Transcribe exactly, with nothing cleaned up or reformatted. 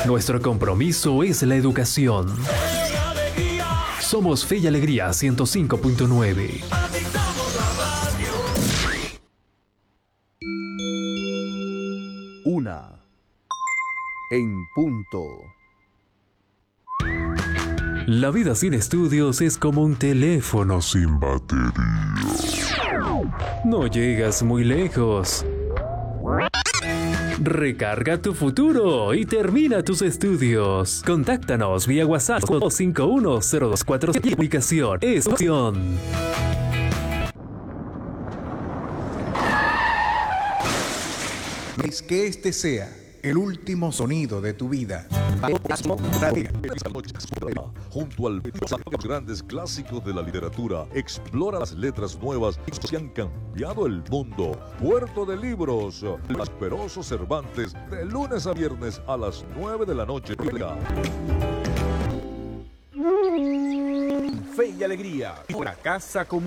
Nuestro compromiso es la educación. Somos Fe y Alegría ciento cinco punto nueve. Una en punto. La vida sin estudios es como un teléfono sin batería. No llegas muy lejos. Recarga tu futuro y termina tus estudios. Contáctanos vía WhatsApp dos cinco uno cero dos cuatro siete. Ubicación es opción. Es que este sea el último sonido de tu vida. Junto al los grandes clásicos de la literatura, explora las letras nuevas que han cambiado el mundo. Puerto de Libros, el Asperoso Cervantes, de lunes a viernes a las nueve de la noche. Fe y Alegría, una casa común.